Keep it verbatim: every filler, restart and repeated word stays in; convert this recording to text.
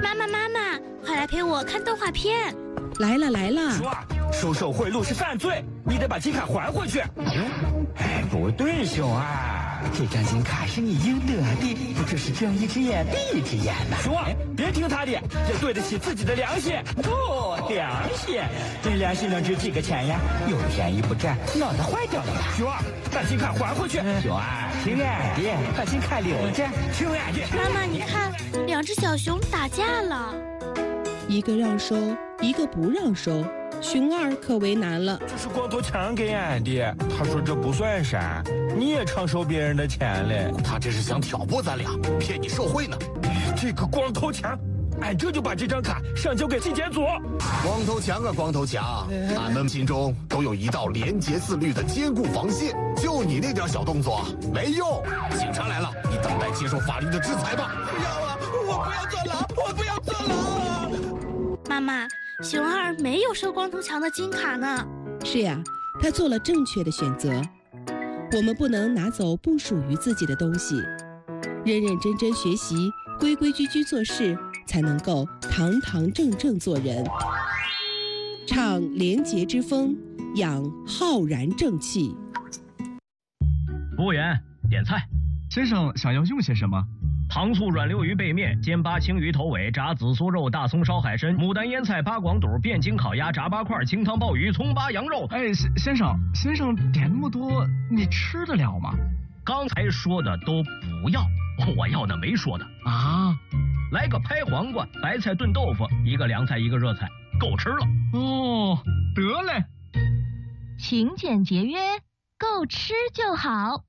妈妈妈妈，快来陪我看动画片。 来了来了。 说啊，收受贿赂是犯罪，你得把金卡还回去。哎，不对，熊二，这张金卡是你应得的，不只是睁一只眼闭一只眼呐。熊二，别听他的，要对得起自己的良心。哦，良心，这良心能值几个钱呀？有便宜不占，脑袋坏掉了吧？熊二，把金卡还回去。熊二，听俺的，把金卡留着。听俺的。 妈妈，你看，两只小熊打架了。 一个让收，一个不让收，熊二可为难了。 这是光头强给俺的，他说这不算啥，你也常收别人的钱嘞。 他这是想挑拨咱俩，骗你受贿呢。 这个光头强，俺这就把这张卡上交给纪检组。 光头强啊，光头强，俺们心中都有一道廉洁自律的坚固防线，就你那点小动作没用。警察来了，你等待接受法律的制裁吧。 不要啊！我不要坐牢，我不要坐牢。 妈妈，熊二没有收光头强的金卡呢。 是呀，他做了正确的选择。我们不能拿走不属于自己的东西，认认真真学习，规规矩矩做事，才能够堂堂正正做人。唱廉洁之风，养浩然正气。 服务员，点菜。 先生想要用些什么？ 糖醋软溜鱼背面、煎巴青鱼头尾、炸紫苏肉、大葱烧海参、牡丹腌菜、八广肚、汴京烤鸭、炸八块、清汤鲍鱼、葱巴羊肉。 哎，先生，先生点那么多，你吃得了吗？ 刚才说的都不要，我要的没说的啊。 来个拍黄瓜，白菜炖豆腐，一个凉菜，一个热菜，够吃了。 哦，得嘞。 勤俭节约，够吃就好。